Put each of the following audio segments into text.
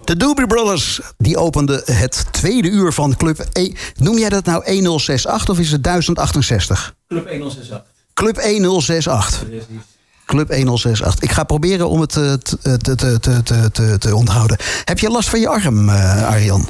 De Doobie Brothers, die openden het tweede uur van Club E. Noem jij dat nou 1068 of is het 1068? Club 1068. Club 1068. Club 1068. Ik ga proberen om het te onthouden. Heb je last van je arm, Arjan?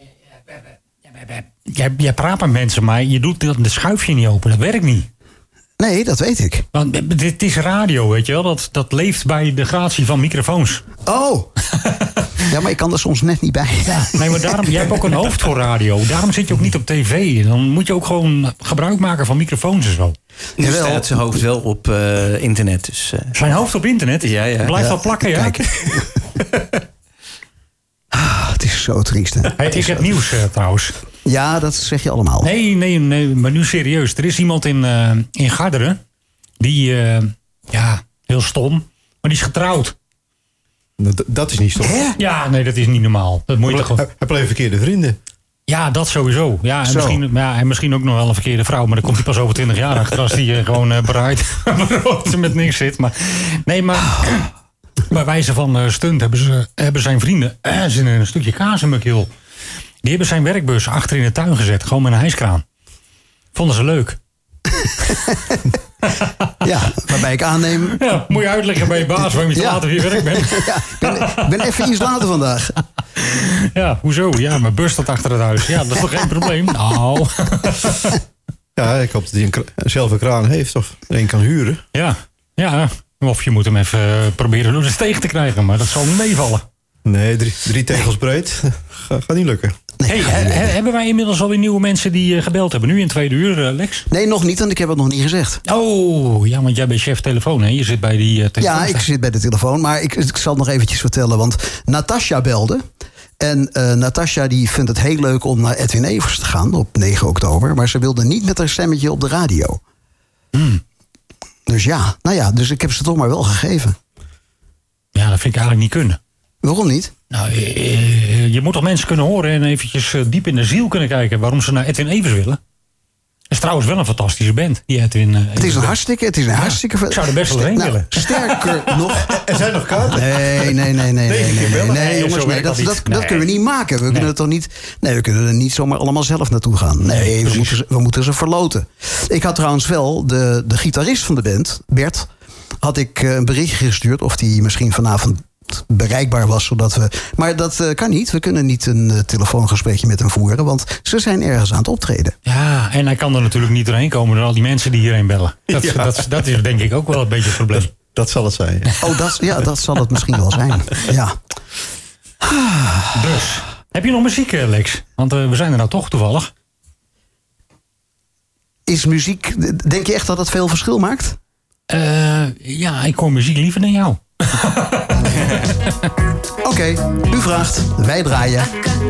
Jij praat met mensen, maar je doet de schuifje niet open. Dat werkt niet. Nee, dat weet ik. Want dit is radio, weet je wel. Dat leeft bij de gratie van microfoons. Oh! Ja, maar ik kan er soms net niet bij. Ja, nee, maar daarom, jij hebt ook een hoofd voor radio. Daarom zit je ook niet op tv. Dan moet je ook gewoon gebruik maken van microfoons en zo. Nu staat zijn hoofd wel op internet. Dus, Zijn hoofd op internet? Ja. Blijft wel plakken, ja? Kijk. Het is zo triest, hè? Ik heb nieuws trouwens. Ja, dat zeg je allemaal. Nee, maar nu serieus. Er is iemand in Garderen. Die, heel stom. Maar die is getrouwd. Dat is niet stom. Ja, nee, dat is niet normaal. Dat moet je toch gewoon... Heb alleen verkeerde vrienden. Ja, dat sowieso. Ja, en misschien ook nog wel een verkeerde vrouw. Maar dan komt hij pas over 20 jaar achter als die gewoon bereid met niks zit. Maar bij wijze van stunt hebben zijn vrienden een stukje kaas in mijn keel. Die hebben zijn werkbus achter in de tuin gezet. Gewoon met een hijskraan. Vonden ze leuk. Ja, waarbij ik aanneem... Ja, moet je uitleggen bij je baas waarom je te laat op je werk bent. Ja, ik ben even iets later vandaag. Ja, hoezo? Ja, mijn bus staat achter het huis. Ja, dat is toch geen probleem? Nou. Ja, ik hoop dat hij zelf een kraan heeft of een kan huren. Ja. Of je moet hem even proberen door de steeg te krijgen. Maar dat zal niet meevallen. Nee, 3 tegels breed. Gaat niet lukken. Nee, hebben wij inmiddels alweer nieuwe mensen die gebeld hebben? Nu in 2 uur, Lex? Nee, nog niet, want ik heb het nog niet gezegd. Oh, ja, want jij bent chef telefoon, hè? Je zit bij die telefoon. Ja, ik zit bij de telefoon, maar ik zal het nog eventjes vertellen. Want Natasja belde. En Natasja die vindt het heel leuk om naar Edwin Evers te gaan op 9 oktober. Maar ze wilde niet met haar stemmetje op de radio. Dus ja, dus ik heb ze toch maar wel gegeven. Ja, dat vind ik eigenlijk niet kunnen. Waarom niet? Nou, je moet toch mensen kunnen horen en eventjes diep in de ziel kunnen kijken waarom ze naar Edwin Evers willen. Het is trouwens wel een fantastische band, die Edwin Evers. Het is een hartstikke... Ik zou er best wel heen willen. Sterker nog... Er zijn nog kaarten? Nee, jongens, dat kunnen we niet maken. We kunnen het toch niet... Nee, we kunnen er niet zomaar allemaal zelf naartoe gaan. Nee, we moeten ze verloten. Ik had trouwens wel de gitarist van de band, Bert, had ik een berichtje gestuurd of die misschien vanavond bereikbaar was, zodat we... Maar dat kan niet. We kunnen niet een telefoongesprekje met hem voeren, want ze zijn ergens aan het optreden. Ja, en hij kan er natuurlijk niet doorheen komen door al die mensen die hierheen bellen. Dat is denk ik ook wel een beetje het probleem. Dat zal het zijn. Oh, dat zal het misschien wel zijn. Ja. Dus, heb je nog muziek, Lex? Want we zijn er nou toch toevallig. Is muziek... Denk je echt dat dat veel verschil maakt? Ja, ik hoor muziek liever dan jou. Oké, u vraagt, wij draaien.